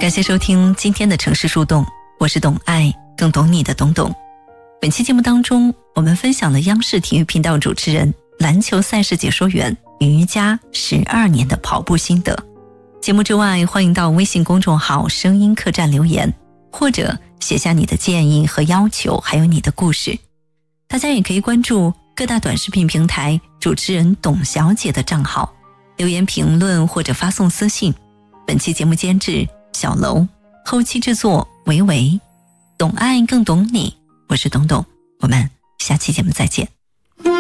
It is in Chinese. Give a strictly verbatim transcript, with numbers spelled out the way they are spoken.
感谢收听今天的城市树洞，我是懂爱更懂你的董董。本期节目当中，我们分享了央视体育频道主持人、篮球赛事解说员瑜伽十二年的跑步心得。节目之外，欢迎到微信公众号声音客栈留言，或者写下你的建议和要求，还有你的故事。大家也可以关注各大短视频平台主持人董小姐的账号，留言评论或者发送私信。本期节目监制小楼，后期制作维维，懂爱更懂你，我是董董，我们下期节目再见。